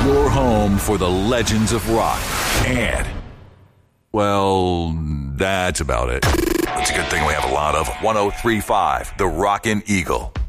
your home for the legends of rock. And, well, that's about it. It's a good thing we have a lot of 103.5, the Rockin' Eagle.